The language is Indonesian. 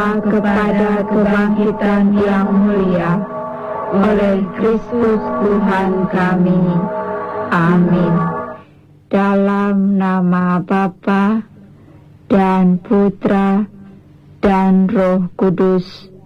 hingga kepada kebangkitan yang mulia oleh Kristus Tuhan kami. Amin. Dalam nama Bapa dan Putra dan Roh Kudus.